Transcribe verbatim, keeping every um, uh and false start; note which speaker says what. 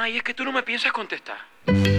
Speaker 1: Ay, es que tú no me piensas contestar.